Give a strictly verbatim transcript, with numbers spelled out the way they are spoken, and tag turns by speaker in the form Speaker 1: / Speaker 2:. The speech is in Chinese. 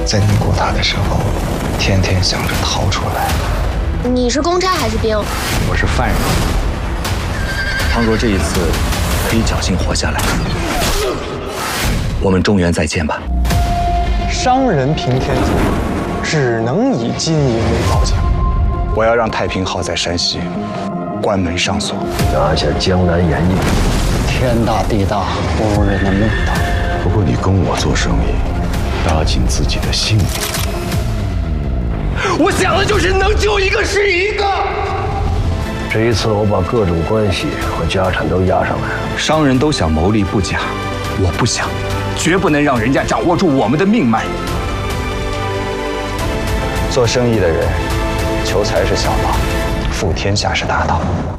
Speaker 1: 在你过塔的时候，天天想着逃出来。
Speaker 2: 你是公差还是兵？
Speaker 3: 我是犯人。倘若这一次可以侥幸活下来，我们中原再见吧。
Speaker 4: 商人平天下，只能以金银为宝强。
Speaker 1: 我要让太平号在山西关门上锁，
Speaker 5: 拿下江南盐业。
Speaker 6: 天大地大，不如人的命大。
Speaker 7: 不过你跟我做生意，搭紧自己的性命。
Speaker 5: 我想的就是能救一个是一个。这一次我把各种关系和家产都押上来了。
Speaker 3: 商人都想谋利不假，我不想，绝不能让人家掌握住我们的命脉。
Speaker 1: 做生意的人，求财是小道，富天下是大道。